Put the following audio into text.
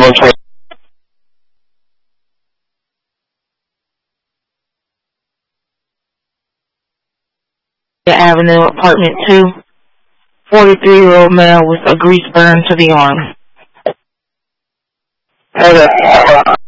Avenue, apartment 2, 43-year-old male with a grease burn to the arm.